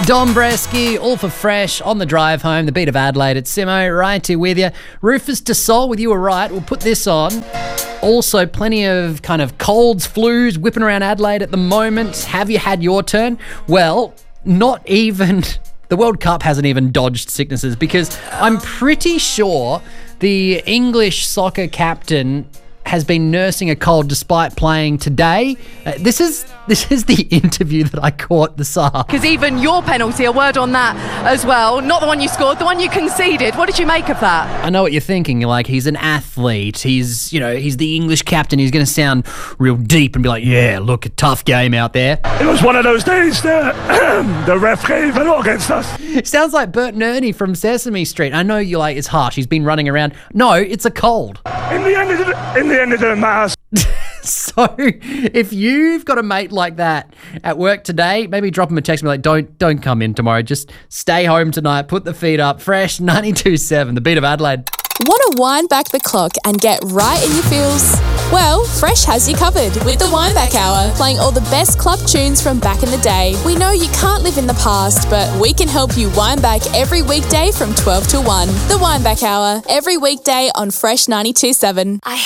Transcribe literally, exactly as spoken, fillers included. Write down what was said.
Dombresky, all for Fresh on the drive home. The beat of Adelaide. It's Simo right here with you. Rufus de Sol with You Were Right. We'll put this on. Also, plenty of kind of colds, flus whipping around Adelaide at the moment. Have you had your turn? Well, not even... The World Cup hasn't even dodged sicknesses because I'm pretty sure the English soccer captain has been nursing a cold despite playing today. Uh, this is this is the interview that I caught this afternoon. Because even your penalty, a word on that as well, not the one you scored, the one you conceded. What did you make of that? I know what you're thinking. You're like, he's an athlete. He's, you know, he's the English captain. He's going to sound real deep and be like, yeah, look, a tough game out there. It was one of those days that the ref gave a lot against us. It sounds like Bert and Ernie from Sesame Street. I know you're like, it's harsh. He's been running around. No, it's a cold. In the end, it, in the end, it didn't matter. So if you've got a mate like that at work today, maybe drop him a text and be like, don't, don't come in tomorrow. Just stay home tonight. Put the feet up. Fresh ninety-two point seven, the beat of Adelaide. Want to wind back the clock and get right in your feels? Well, Fresh has you covered with the Wind Back Hour, playing all the best club tunes from back in the day. We know you can't live in the past, but we can help you wind back every weekday from twelve to one. The Wind Back Hour, every weekday on Fresh ninety-two point seven. I